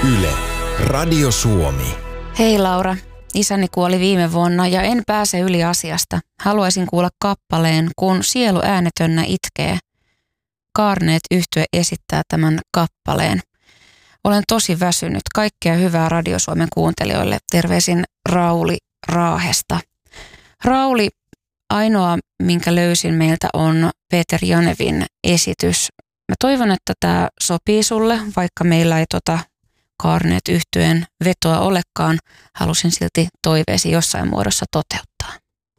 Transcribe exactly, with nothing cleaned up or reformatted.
Yle, Radio Suomi. Hei Laura, isäni kuoli viime vuonna ja en pääse yli asiasta. Haluaisin kuulla kappaleen, kun sielu äänetönnä itkee. Kaarneet yhtye esittää tämän kappaleen. Olen tosi väsynyt. Kaikkea hyvää Radio Suomen kuuntelijoille. Terveisin Rauli Raahesta. Rauli, ainoa minkä löysin meiltä on Peter Janevin esitys. Mä toivon, että tämä sopii sulle, vaikka meillä ei tota Kaarneet yhtyeen vetoa olekaan. Halusin silti toiveesi jossain muodossa toteuttaa.